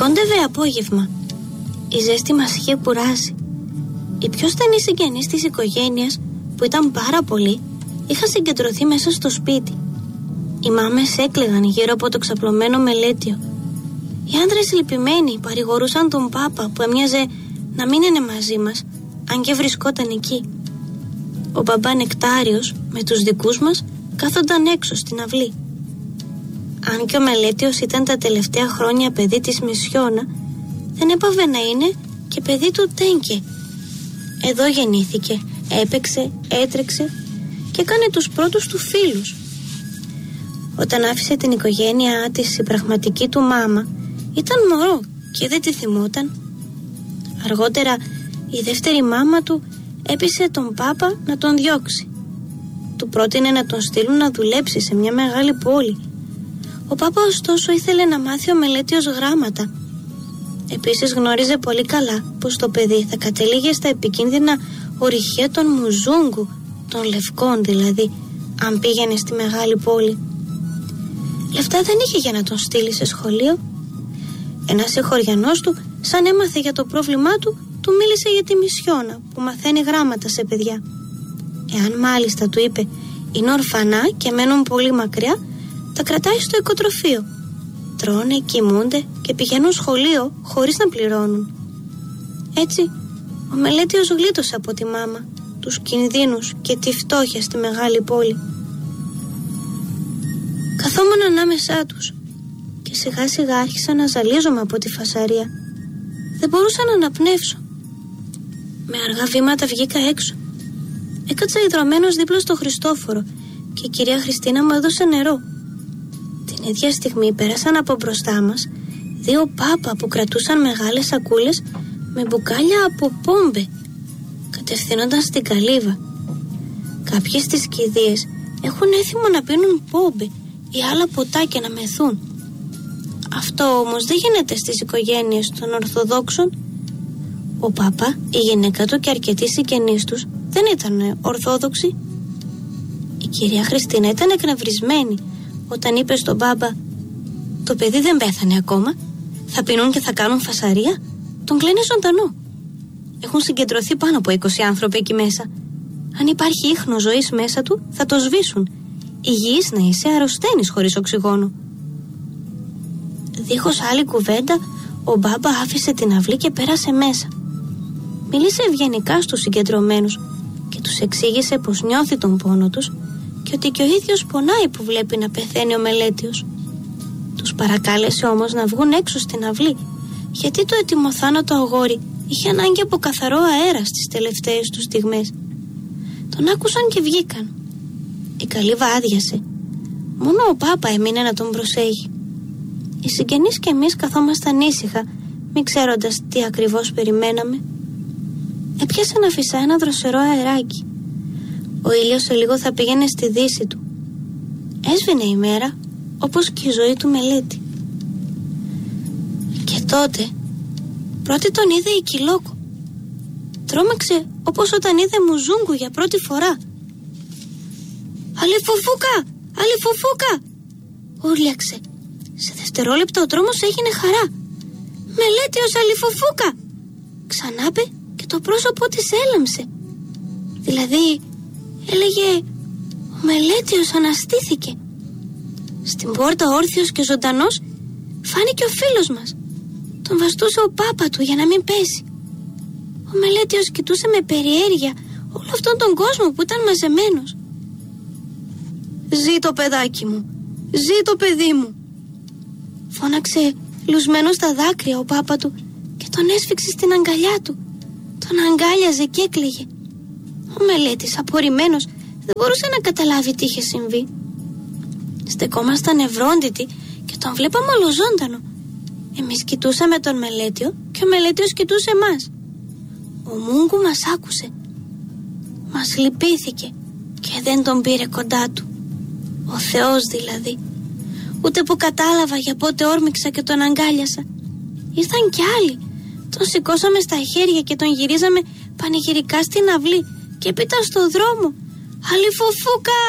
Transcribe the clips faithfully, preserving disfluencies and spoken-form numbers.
Κόντευε απόγευμα. Η ζέστη μας είχε κουράσει. Οι πιο στενοί συγγενείς της οικογένειας, που ήταν πάρα πολλοί, είχαν συγκεντρωθεί μέσα στο σπίτι. Οι μάμες έκλαιγαν γύρω από το ξαπλωμένο μελέτιο. Οι άντρες λυπημένοι παρηγορούσαν τον Πάπα που έμοιαζε να μην είναι μαζί μας, αν και βρισκόταν εκεί. Ο μπαμπά Νεκτάριος με τους δικούς μας κάθονταν έξω στην αυλή. Αν και ο Μελέτιος ήταν τα τελευταία χρόνια παιδί της Μισιώνα, δεν έπαβε να είναι και παιδί του Τένκε. Εδώ γεννήθηκε, έπαιξε, έτρεξε και έκανε τους πρώτους του φίλους. Όταν άφησε την οικογένειά της, η πραγματική του μάμα ήταν μωρό και δεν τη θυμόταν. Αργότερα η δεύτερη μάμα του έπεισε τον Πάπα να τον διώξει. Του πρότεινε να τον στείλουν να δουλέψει σε μια μεγάλη πόλη. Ο Πάπα ωστόσο ήθελε να μάθει ο Μελέτιος γράμματα. Επίσης γνώριζε πολύ καλά πως το παιδί θα κατέληγε στα επικίνδυνα ορυχεία των Μουζούγκου, των Λευκών δηλαδή, αν πήγαινε στη μεγάλη πόλη. Λεφτά δεν είχε για να τον στείλει σε σχολείο. Ένας εχωριανός του, σαν έμαθε για το πρόβλημά του, του μίλησε για τη Μισιώνα που μαθαίνει γράμματα σε παιδιά. Εάν μάλιστα, του είπε, είναι ορφανά και μένουν πολύ μακριά, τα κρατάει στο οικοτροφείο. Τρώνε, κοιμούνται και πηγαίνουν σχολείο χωρίς να πληρώνουν. Έτσι, ο Μελέτιος γλίτωσε από τη μάμα, τους κινδύνους και τη φτώχεια στη μεγάλη πόλη. Καθόμουν ανάμεσά τους και σιγά σιγά άρχισα να ζαλίζομαι από τη φασαρία. Δεν μπορούσα να αναπνεύσω. Με αργά βήματα βγήκα έξω. Έκατσα ιδρωμένος δίπλα στο Χριστόφορο και η κυρία Χριστίνα μου έδωσε νερό. Την ίδια στιγμή πέρασαν από μπροστά μας δύο Πάπα που κρατούσαν μεγάλες σακούλες με μπουκάλια από πόμπε. Κατευθύνονταν στην καλύβα. Κάποιοι στις κηδείες έχουν έθιμο να πίνουν πόμπε ή άλλα ποτά και να μεθούν. Αυτό όμως δεν γίνεται στις οικογένειες των Ορθοδόξων. Ο Πάπα, η γυναίκα του και αρκετοί συγγενείς τους δεν ήταν Ορθόδοξοι. Η κυρία Χριστίνα ήταν εκνευρισμένη όταν είπε στον Πάπα, το παιδί δεν πέθανε ακόμα, θα πίνουν και θα κάνουν φασαρία, τον κλαίνε ζωντανό. Έχουν συγκεντρωθεί πάνω από είκοσι άνθρωποι εκεί μέσα. Αν υπάρχει ίχνος ζωής μέσα του θα το σβήσουν. Υγιής να είσαι, αρρωσταίνεις χωρίς οξυγόνο. Δίχως άλλη κουβέντα, ο Μπάμπα άφησε την αυλή και πέρασε μέσα. Μίλησε ευγενικά στους συγκεντρωμένους και τους εξήγησε πως νιώθει τον πόνο τους και ότι και ο ίδιος πονάει που βλέπει να πεθαίνει ο Μελέτιος. Τους παρακάλεσε όμως να βγουν έξω στην αυλή, γιατί το ετοιμοθάνατο αγόρι είχε ανάγκη από καθαρό αέρα στις τελευταίες του στιγμές. Τον άκουσαν και βγήκαν. Η καλύβα άδειασε. Μόνο ο Πάπα έμεινε να τον προσέχει. Οι συγγενείς και εμείς καθόμασταν ήσυχα, μη ξέροντας τι ακριβώς περιμέναμε. Έπιασε να φυσά ένα δροσερό αεράκι. Ο ήλιος σε λίγο θα πήγαινε στη δύση του. Έσβηνε η μέρα, όπως και η ζωή του Μελέτη. Και τότε πρώτη τον είδε η Κιλόκο. Τρόμαξε όπως όταν είδε Μουζούγκου για πρώτη φορά. «Αλιφουφούκα! Αλιφουφούκα!» ούρλιαξε. Σε δευτερόλεπτα ο τρόμος έγινε χαρά. «Μελέτιος Αλιφουφούκα!» ξανάπε και το πρόσωπό της έλαμψε. Δηλαδή έλεγε «Ο Μελέτιος αναστήθηκε». Στην πόρτα όρθιος και ζωντανός φάνηκε ο φίλος μας. Τον βαστούσε ο Πάπα του για να μην πέσει. Ο Μελέτιος κοιτούσε με περιέργεια όλο αυτόν τον κόσμο που ήταν μαζεμένος. «Ζει το παιδάκι μου! Ζει το παιδί μου!» φώναξε λουσμένο στα δάκρυα ο Πάπα του και τον έσφιξε στην αγκαλιά του. Τον αγκάλιαζε και έκλαιγε. Ο Μελέτης, απορριμμένος, δεν μπορούσε να καταλάβει τι είχε συμβεί. Στεκόμασταν ευρώντιτοι και τον βλέπαμε ολοζώντανο. Εμείς κοιτούσαμε τον Μελέτιο και ο Μελέτιος κοιτούσε εμάς. Ο Μούγκου μας άκουσε. Μας λυπήθηκε και δεν τον πήρε κοντά του. Ο Θεός δηλαδή. Ούτε που κατάλαβα για πότε όρμηξα και τον αγκάλιασα. Ήρθαν κι άλλοι. Τον σηκώσαμε στα χέρια και τον γυρίζαμε πανηγυρικά στην αυλή και έπειτα στο δρόμο. «Αλιφουφούκα!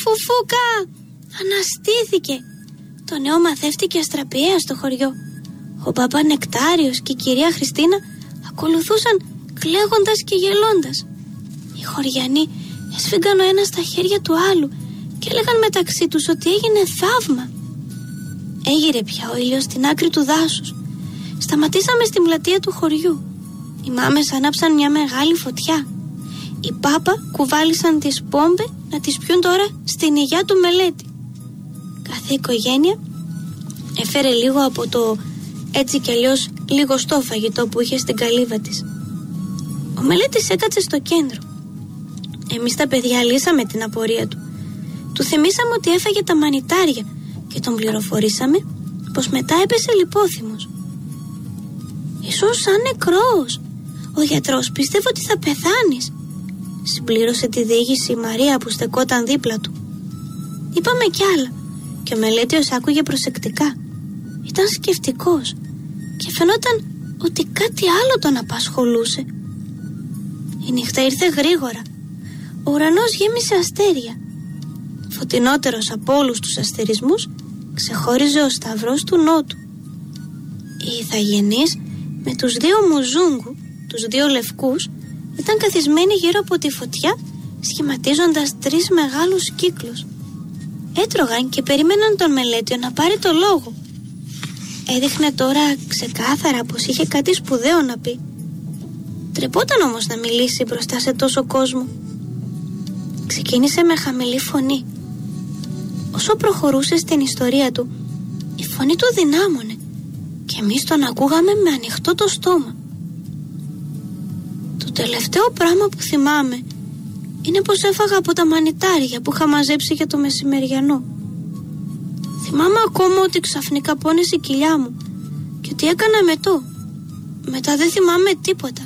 Αλιφουφούκα!» Αναστήθηκε. Το νέο μαθεύτηκε αστραπιαία στο χωριό. Ο μπαμπά Νεκτάριος και η κυρία Χριστίνα ακολουθούσαν κλαίγοντας και γελώντας. Οι χωριανοί έσφυγαν ο ένας στα χέρια του άλλου και έλεγαν μεταξύ τους ότι έγινε θαύμα. Έγειρε πια ο ήλιος στην άκρη του δάσους. Σταματήσαμε στην πλατεία του χωριού. Οι μάμες ανάψαν μια μεγάλη φωτιά. Οι πάπα κουβάλισαν τις πόμπες να τις πιούν τώρα στην υγειά του Μελέτη. Κάθε οικογένεια έφερε λίγο από το έτσι κι αλλιώς λιγοστό φαγητό που είχε στην καλύβα της. Ο Μελέτης έκατσε στο κέντρο. Εμείς τα παιδιά λύσαμε την απορία του. Του θυμήσαμε ότι έφαγε τα μανιτάρια και τον πληροφορήσαμε πως μετά έπεσε λιπόθυμος. «Ίσως σαν νεκρός. Ο γιατρός πιστεύω ότι θα πεθάνεις», συμπλήρωσε τη διήγηση η Μαρία που στεκόταν δίπλα του. Είπαμε κι άλλα και ο Μελέτιος άκουγε προσεκτικά. Ήταν σκεφτικός και φαινόταν ότι κάτι άλλο τον απασχολούσε. Η νύχτα ήρθε γρήγορα. Ο ουρανός γέμισε αστέρια. Φωτεινότερος από όλους τους αστερισμούς ξεχώριζε ο σταυρός του νότου. Οι ηθαγενείς με τους δύο μουζούγκου, τους δύο λευκούς, ήταν καθισμένοι γύρω από τη φωτιά, σχηματίζοντας τρεις μεγάλους κύκλους. Έτρωγαν και περίμεναν τον Μελέτιο να πάρει το λόγο. Έδειχνε τώρα ξεκάθαρα πως είχε κάτι σπουδαίο να πει. Τρεπόταν όμως να μιλήσει μπροστά σε τόσο κόσμο. Ξεκίνησε με χαμηλή φωνή. Όσο προχωρούσε στην ιστορία του, η φωνή του δυνάμωνε και εμείς τον ακούγαμε με ανοιχτό το στόμα. Το τελευταίο πράγμα που θυμάμαι είναι πως έφαγα από τα μανιτάρια που είχα μαζέψει για το μεσημεριανό. Θυμάμαι ακόμα ότι ξαφνικά πόνεσε η κοιλιά μου και ότι έκανα μετό. Μετά δεν θυμάμαι τίποτα.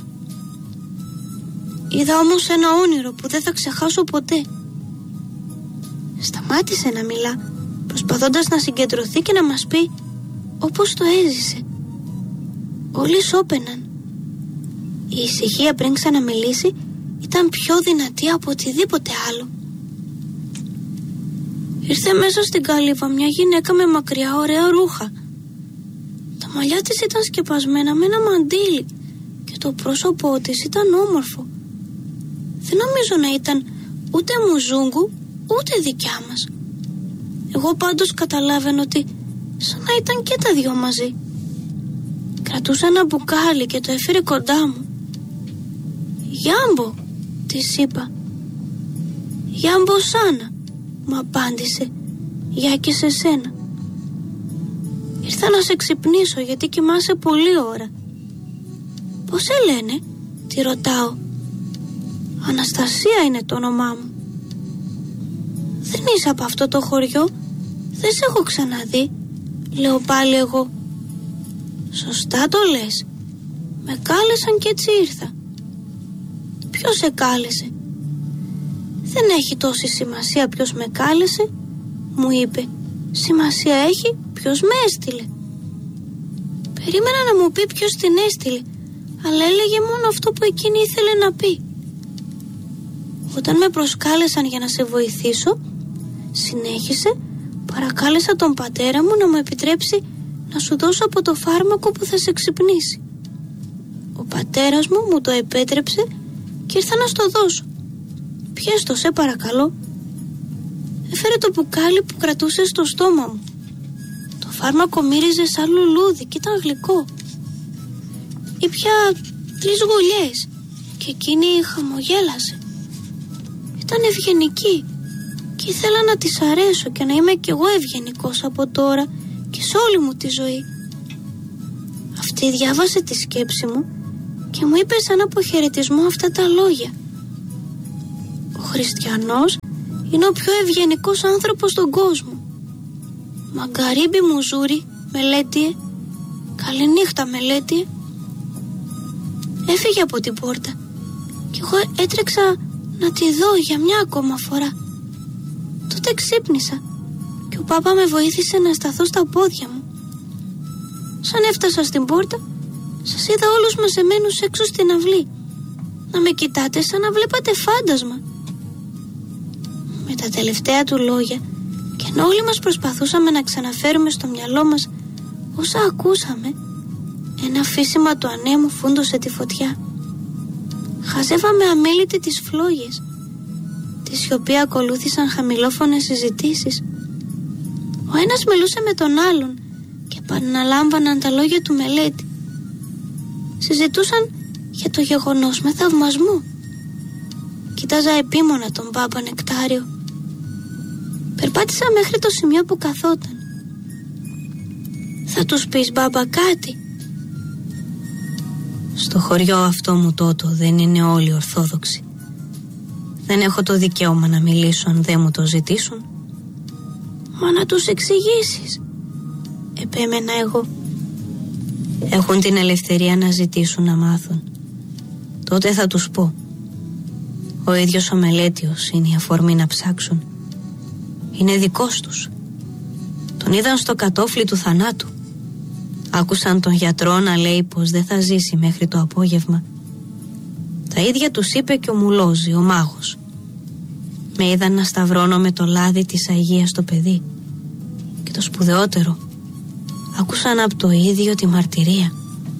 Είδα όμως ένα όνειρο που δεν θα ξεχάσω ποτέ. Σταμάτησε να μιλά, προσπαθώντας να συγκεντρωθεί και να μας πει όπως το έζησε. Όλοι σώπαιναν. Η ησυχία πριν ξαναμιλήσει ήταν πιο δυνατή από οτιδήποτε άλλο. Ήρθε μέσα στην καλύβα μια γυναίκα με μακριά ωραία ρούχα. Τα μαλλιά της ήταν σκεπασμένα με ένα μαντίλι και το πρόσωπό της ήταν όμορφο. Δεν νομίζω να ήταν ούτε μουζούγκου ούτε δικιά μας. Εγώ πάντως καταλάβαινα ότι σαν να ήταν και τα δυο μαζί. Κρατούσα ένα μπουκάλι και το έφερε κοντά μου. «Γιάμπο», της είπα. «Γιάμπο Σάνα», μου απάντησε. «Γεια και σε σένα». «Ήρθα να σε ξυπνήσω γιατί κοιμάσαι πολλή ώρα». «Πώς σε λένε?» τη ρωτάω. «Αναστασία είναι το όνομά μου». «Δεν είσαι από αυτό το χωριό? Δεν σε έχω ξαναδεί», λέω πάλι εγώ. «Σωστά το λες. Με κάλεσαν και έτσι ήρθα». «Ποιος σε κάλεσε?» «Δεν έχει τόση σημασία ποιος με κάλεσε», μου είπε. «Σημασία έχει ποιος με έστειλε». Περίμενα να μου πει ποιος την έστειλε, αλλά έλεγε μόνο αυτό που εκείνη ήθελε να πει. «Όταν με προσκάλεσαν για να σε βοηθήσω», συνέχισε, «παρακάλεσα τον πατέρα μου να μου επιτρέψει να σου δώσω από το φάρμακο που θα σε ξυπνήσει. Ο πατέρας μου μου το επέτρεψε και ήρθα να στο δώσω. Πιες το, σε παρακαλώ». Έφερε το μπουκάλι που κρατούσε στο στόμα μου. Το φάρμακο μύριζε σαν λουλούδι και ήταν γλυκό. Ήπια τρεις γουλιές και εκείνη χαμογέλασε. Ήταν ευγενική και ήθελα να της αρέσω και να είμαι κι εγώ ευγενικός από τώρα και σε όλη μου τη ζωή. Αυτή διάβασε τη σκέψη μου και μου είπε σαν αποχαιρετισμό αυτά τα λόγια. «Ο χριστιανός είναι ο πιο ευγενικός άνθρωπος στον κόσμο. Μαγκαρίμπι μουζούρι, Μελέτιε. Καληνύχτα, Μελέτιε». Έφυγε από την πόρτα και εγώ έτρεξα να τη δω για μια ακόμα φορά. Τότε ξύπνησα και ο πάπα με βοήθησε να σταθώ στα πόδια μου. Σαν έφτασα στην πόρτα, σας είδα όλους μαζεμένους έξω στην αυλή. Να με κοιτάτε σαν να βλέπατε φάντασμα. Με τα τελευταία του λόγια, και ενώ όλοι μας προσπαθούσαμε να ξαναφέρουμε στο μυαλό μας όσα ακούσαμε, ένα φύσιμα του ανέμου φούντωσε τη φωτιά. Χαζεύαμε αμέλητη τις φλόγες. Τη σιωπή ακολούθησαν χαμηλόφωνες συζητήσεις. Ο ένας μιλούσε με τον άλλον και επαναλάμβαναν τα λόγια του Μελέτη. Συζητούσαν για το γεγονός με θαυμασμό. Κοίταζα επίμονα τον μπάμπα Νεκτάριο. Περπάτησα μέχρι το σημείο που καθόταν. «Θα τους πεις, μπάμπα, κάτι?» «Στο χωριό αυτό μου τότο δεν είναι όλοι ορθόδοξοι. Δεν έχω το δικαίωμα να μιλήσω αν δεν μου το ζητήσουν». «Μα να τους εξηγήσεις», επέμενα εγώ. «Έχουν την ελευθερία να ζητήσουν να μάθουν. Τότε θα τους πω. Ο ίδιος ο Μελέτιος είναι η αφορμή να ψάξουν. Είναι δικός τους. Τον είδαν στο κατόφλι του θανάτου. Άκουσαν τον γιατρό να λέει πως δεν θα ζήσει μέχρι το απόγευμα. Τα ίδια τους είπε και ο Μουλόζη, ο μάγος. Με είδαν να σταυρώνω με το λάδι της Αγίας το παιδί. Και το σπουδαιότερο, άκουσαν από το ίδιο τη μαρτυρία».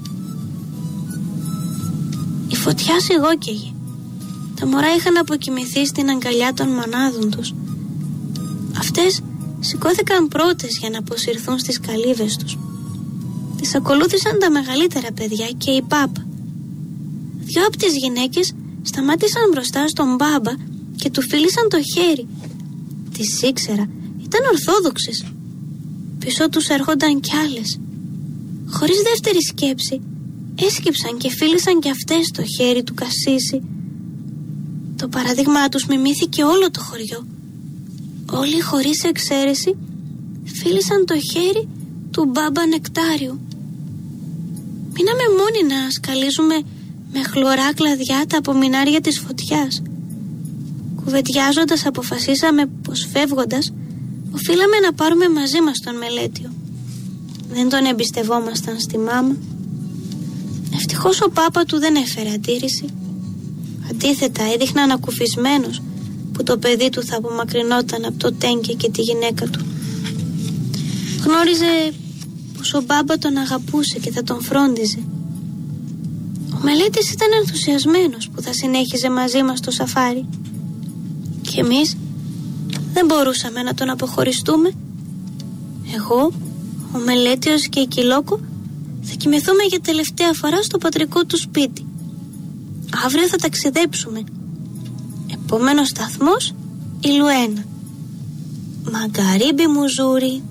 Η φωτιά σιγόκαιγε. Τα μωρά είχαν αποκοιμηθεί στην αγκαλιά των μανάδων τους. Αυτές σηκώθηκαν πρώτες για να αποσυρθούν στις καλύβες τους. Τις ακολούθησαν τα μεγαλύτερα παιδιά και η πάπα. Δυο από τις γυναίκες σταμάτησαν μπροστά στον μπάμπα και του φίλησαν το χέρι. Τις ήξερα, ήταν ορθόδοξες. Πίσω τους έρχονταν κι άλλες. Χωρίς δεύτερη σκέψη έσκυψαν και φίλησαν κι αυτές το χέρι του Κασίση. Το παραδείγμα τους μιμήθηκε όλο το χωριό. Όλοι χωρίς εξαίρεση φίλησαν το χέρι του μπάμπα Νεκτάριου. Μείναμε μόνοι να σκαλίζουμε με χλωρά κλαδιά τα απομεινάρια της φωτιάς. Κουβεντιάζοντας αποφασίσαμε πως φεύγοντας οφείλαμε να πάρουμε μαζί μας τον Μελέτιο. Δεν τον εμπιστευόμασταν στη μάμα. Ευτυχώς ο πάπα του δεν έφερε αντίρρηση. Αντίθετα έδειχνε ανακουφισμένος που το παιδί του θα απομακρυνόταν από το τέγκε και τη γυναίκα του. Γνώριζε πως ο μπάμπα τον αγαπούσε και θα τον φρόντιζε. Ο Μελέτης ήταν ενθουσιασμένος που θα συνέχιζε μαζί μας το σαφάρι. Και εμείς δεν μπορούσαμε να τον αποχωριστούμε. Εγώ, ο Μελέτιος και η Κιλόκο θα κοιμηθούμε για τελευταία φορά στο πατρικό του σπίτι. Αύριο θα ταξιδέψουμε. Επόμενος σταθμός η Λουένα. Μαγκαρίμπι μου ζούρι.